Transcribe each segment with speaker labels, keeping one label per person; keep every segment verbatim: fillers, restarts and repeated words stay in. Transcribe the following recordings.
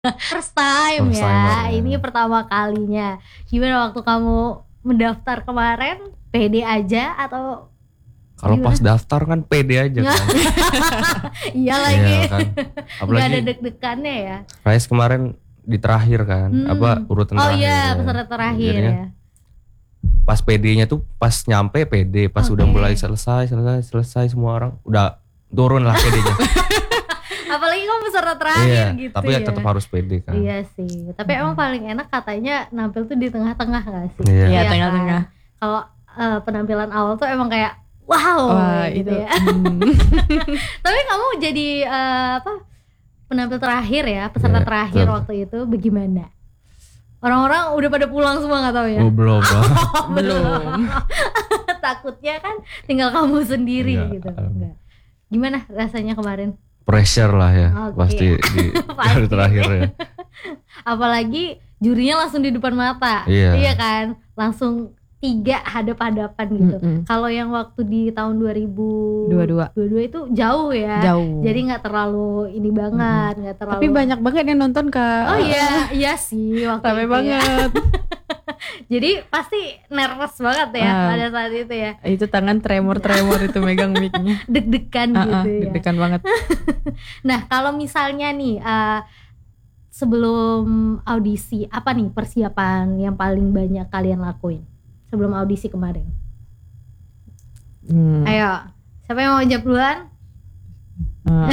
Speaker 1: First time
Speaker 2: First
Speaker 1: ya,
Speaker 2: timer, ya.
Speaker 1: ini pertama kalinya. Gimana waktu kamu mendaftar kemarin? Pede aja atau
Speaker 2: Kalau
Speaker 1: gimana?
Speaker 2: pas daftar kan pede aja kan.
Speaker 1: Iya lagi.
Speaker 2: Iya kan.
Speaker 1: Gak ada
Speaker 2: Apalagi
Speaker 1: deg-degannya ya.
Speaker 2: Rais kemarin di terakhir kan,
Speaker 1: Hmm.
Speaker 2: apa urutan
Speaker 1: Oh
Speaker 2: terakhir.
Speaker 1: iya,
Speaker 2: ya.
Speaker 1: peserta terakhir
Speaker 2: Jadinya
Speaker 1: ya.
Speaker 2: Pas pedenya tuh pas nyampe pede, pas
Speaker 1: Oke.
Speaker 2: udah mulai selesai, selesai, selesai semua orang udah turun lah pedenya.
Speaker 1: Apalagi kamu peserta terakhir
Speaker 2: Iya,
Speaker 1: gitu
Speaker 2: tapi
Speaker 1: ya.
Speaker 2: ya tetap harus pede kan.
Speaker 1: Iya sih. Tapi emang paling enak katanya nampil tuh di tengah-tengah gak sih?
Speaker 2: Iya.
Speaker 3: Iya,
Speaker 1: kan?
Speaker 3: tengah-tengah.
Speaker 1: Kalau uh, penampilan awal tuh emang kayak wow
Speaker 3: Wah,
Speaker 1: gitu
Speaker 3: itu.
Speaker 1: ya.
Speaker 3: Hmm.
Speaker 1: Tapi kamu jadi uh, apa? Penampil terakhir ya, peserta
Speaker 2: Iya,
Speaker 1: terakhir
Speaker 2: betul.
Speaker 1: waktu itu bagaimana? Orang-orang udah pada pulang semua nggak tahu ya?
Speaker 2: Oh, belum lah.
Speaker 3: Belum.
Speaker 1: Takutnya kan tinggal kamu sendiri
Speaker 2: Enggak.
Speaker 1: gitu. Enggak. Gimana rasanya kemarin?
Speaker 2: Pressure lah ya,
Speaker 1: Oke.
Speaker 2: pasti di
Speaker 1: Pasti.
Speaker 2: hari terakhir ya.
Speaker 1: Apalagi jurinya langsung di depan mata.
Speaker 2: Iya.
Speaker 1: Kan? Langsung tiga hadap-hadapan gitu.
Speaker 3: Mm-mm.
Speaker 1: Kalau yang waktu di tahun dua ribu
Speaker 3: Dua dua.
Speaker 1: dua puluh dua itu jauh ya.
Speaker 3: Jauh.
Speaker 1: Jadi nggak terlalu ini banget, nggak terlalu.
Speaker 3: Tapi banyak banget yang nonton Kak.
Speaker 1: Oh iya, iya sih waktu
Speaker 3: Rame
Speaker 1: itu ya.
Speaker 3: banget.
Speaker 1: Jadi pasti nervous banget ya
Speaker 3: Ah.
Speaker 1: pada saat itu ya.
Speaker 3: Itu tangan tremor-tremor itu megang mic-nya.
Speaker 1: Deg-degan
Speaker 3: Ah, ah,
Speaker 1: gitu ya.
Speaker 3: deg-degan banget.
Speaker 1: Nah, kalau misalnya nih uh, sebelum audisi, apa nih persiapan yang paling banyak kalian lakuin sebelum audisi kemarin?
Speaker 3: Hmm.
Speaker 1: Ayo, siapa yang mau jawab duluan?
Speaker 3: Ah.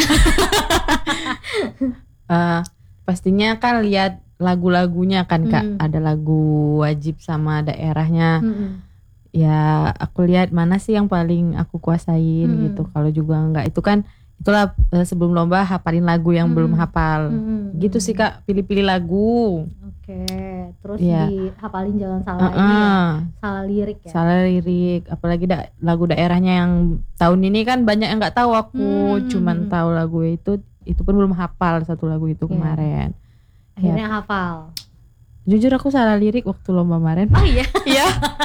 Speaker 3: Ah, pastinya kan lihat lagu-lagunya kan Kak.
Speaker 1: Hmm.
Speaker 3: Ada lagu wajib sama daerahnya.
Speaker 1: Mm-mm.
Speaker 3: Ya aku lihat mana sih yang paling aku kuasain
Speaker 1: Hmm.
Speaker 3: gitu. Kalau juga enggak itu kan itulah eh, sebelum lomba hafalin lagu yang
Speaker 1: Hmm.
Speaker 3: belum hafal.
Speaker 1: Mm-mm.
Speaker 3: Gitu sih Kak, pilih-pilih lagu.
Speaker 1: Oke, terus
Speaker 3: Iya.
Speaker 1: dihafalin jangan salah ini ya,
Speaker 3: Heeh.
Speaker 1: salah lirik ya.
Speaker 3: Salah lirik, apalagi da- lagu daerahnya yang tahun ini kan banyak yang nggak tahu aku,
Speaker 1: Hmm.
Speaker 3: cuman tahu lagu itu, itu pun belum hafal satu lagu itu
Speaker 1: Iya.
Speaker 3: kemarin.
Speaker 1: Akhirnya hafal.
Speaker 3: Jujur aku salah lirik waktu lomba kemarin.
Speaker 1: Oh iya,
Speaker 3: Iya,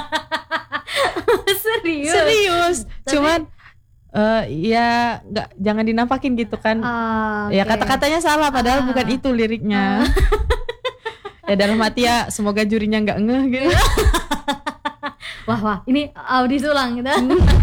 Speaker 1: serius.
Speaker 3: serius.
Speaker 1: Tapi-
Speaker 3: Cuman eh ya nggak jangan dinampakin gitu kan.
Speaker 1: Oh,
Speaker 3: Ya
Speaker 1: oke.
Speaker 3: kata-katanya salah padahal
Speaker 1: Ah.
Speaker 3: bukan itu liriknya. Ya dalam hati ya semoga jurinya nggak ngeh gitu.
Speaker 1: Wah wah, ini audisi ulang gitu.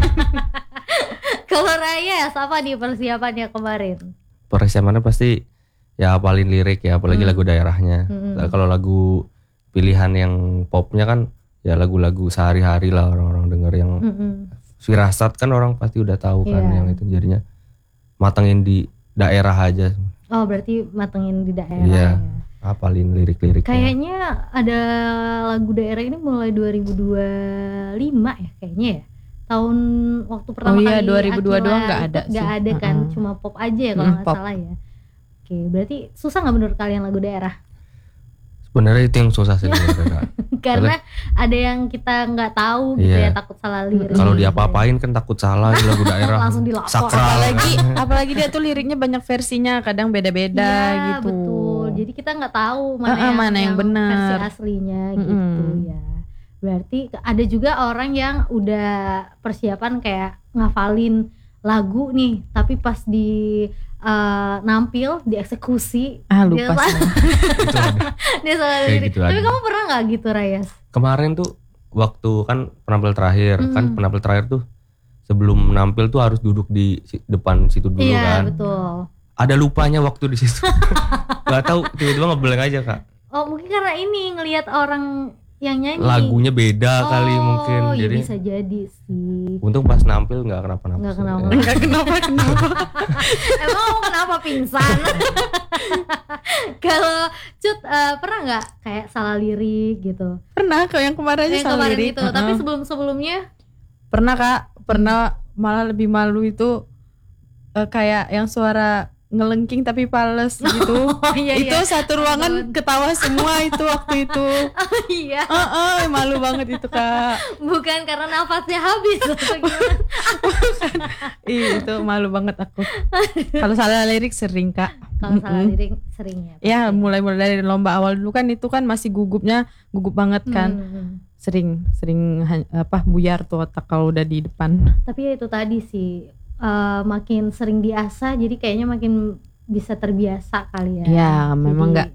Speaker 1: Kalau Raya, apa nih persiapannya kemarin?
Speaker 2: Persiapannya pasti ya hafalin lirik ya, apalagi
Speaker 1: Hmm.
Speaker 2: lagu daerahnya.
Speaker 1: Hmm.
Speaker 2: Nah, kalau lagu pilihan yang popnya kan ya lagu-lagu sehari-hari lah orang-orang denger yang
Speaker 1: Mm-mm.
Speaker 2: firasat kan orang pasti udah tahu kan
Speaker 1: Iya.
Speaker 2: yang itu, jadinya matengin di daerah aja,
Speaker 1: Oh berarti matengin di daerah
Speaker 2: Iya.
Speaker 1: ya.
Speaker 2: hafalin lirik-liriknya.
Speaker 1: Kayaknya ada lagu daerah ini mulai dua ribu dua puluh lima ya kayaknya ya. Tahun waktu pertama
Speaker 3: Oh iya,
Speaker 1: kali
Speaker 3: dua ribu dua puluh dua
Speaker 1: Akila
Speaker 3: nggak ada
Speaker 1: nggak
Speaker 3: sih.
Speaker 1: ada kan,
Speaker 3: Mm-mm.
Speaker 1: cuma pop aja ya kalau
Speaker 3: Mm,
Speaker 1: nggak
Speaker 3: pop.
Speaker 1: salah ya. Oke, berarti susah nggak menurut kalian lagu daerah?
Speaker 2: Sebenarnya itu yang susah sih sebenarnya.
Speaker 1: Karena ada yang kita nggak tahu gitu
Speaker 2: Iya.
Speaker 1: ya, takut salah lirik.
Speaker 2: Kalau
Speaker 1: gitu ya.
Speaker 2: diapa-apain kan takut salah di lagu daerah.
Speaker 1: Langsung dilapor.
Speaker 2: Sakral.
Speaker 3: Apalagi apalagi dia tuh liriknya banyak versinya, kadang beda-beda
Speaker 1: Iya,
Speaker 3: gitu.
Speaker 1: betul. Jadi kita nggak tahu mana,
Speaker 3: Ah, ah,
Speaker 1: yang,
Speaker 3: mana yang benar.
Speaker 1: versi aslinya gitu
Speaker 3: Mm-mm.
Speaker 1: ya. Berarti ada juga orang yang udah persiapan kayak ngafalin lagu nih, tapi pas di eh, nampil dieksekusi
Speaker 3: Ah
Speaker 1: dia
Speaker 3: lupa
Speaker 1: salah,
Speaker 3: sih.
Speaker 2: Itu ada.
Speaker 1: dia salah
Speaker 2: Kayak
Speaker 1: lirik.
Speaker 2: gitu
Speaker 1: Tapi
Speaker 2: ada.
Speaker 1: kamu pernah nggak gitu Rayas?
Speaker 2: Kemarin tuh waktu kan penampil terakhir, kan
Speaker 1: Mm.
Speaker 2: penampil terakhir tuh sebelum menampil tuh harus duduk di si- depan situ dulu
Speaker 1: Iya
Speaker 2: kan.
Speaker 1: betul.
Speaker 2: Ada lupanya waktu di situ. Gak tahu, tiba-tiba ngeblank aja Kak.
Speaker 1: Oh mungkin karena ini ngelihat orang yang nyanyi.
Speaker 2: Lagunya beda kali mungkin.
Speaker 1: Oh, ya
Speaker 2: Jadi
Speaker 1: bisa jadi sih.
Speaker 2: untung pas nampil nggak kenapa-napa.
Speaker 1: Nggak
Speaker 2: sih.
Speaker 1: kenapa.
Speaker 2: Ya.
Speaker 3: Enggak kenapa kenapa.
Speaker 1: Emang kamu kenapa pingsan? Kalau Cut eh, pernah nggak kayak salah lirik gitu?
Speaker 3: Pernah kok yang kemarin aja
Speaker 1: Yang
Speaker 3: salah
Speaker 1: kemarin
Speaker 3: lirik.
Speaker 1: itu, tapi
Speaker 3: Heeh.
Speaker 1: sebelum sebelumnya
Speaker 3: Pernah Kak, pernah malah lebih malu itu eh, kayak yang suara ngelengking tapi pales gitu.
Speaker 1: oh iya
Speaker 3: Itu
Speaker 1: iya.
Speaker 3: satu ruangan ketawa semua itu waktu itu.
Speaker 1: Oh iya,
Speaker 3: Heeh, malu banget itu Kak.
Speaker 1: bukan karena nafasnya habis atau gimana?
Speaker 3: Ih, itu malu banget aku. Kalau salah lirik sering Kak.
Speaker 1: Kalau salah
Speaker 3: Mm-mm.
Speaker 1: lirik sering ya.
Speaker 3: Ya mulai-mulai dari lomba awal dulu kan itu kan masih gugupnya gugup banget kan.
Speaker 1: Hmm.
Speaker 3: Sering sering ha- apa buyar tuh otak kalau udah di depan.
Speaker 1: Tapi ya itu tadi sih eh, makin sering diasah, jadi kayaknya makin bisa terbiasa kali ya.
Speaker 3: Ya memang
Speaker 1: Jadi-
Speaker 3: nggak